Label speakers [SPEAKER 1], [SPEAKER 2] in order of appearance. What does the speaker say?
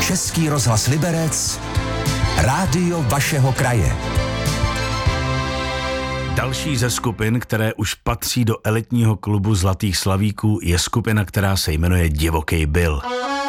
[SPEAKER 1] Český rozhlas Liberec, rádio vašeho kraje.
[SPEAKER 2] Další ze skupin, které už patří do elitního klubu Zlatých slavíků, je skupina, která se jmenuje Divoký Bill.